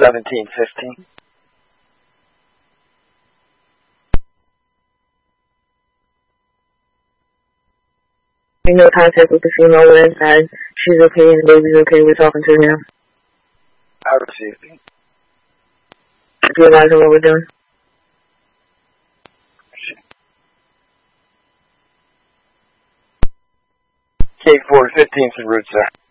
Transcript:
1715. No contact with the female. We're inside. She's okay and the baby's okay. We're talking to him. I received. Do you realize what we're doing? K4 15's en route, sir.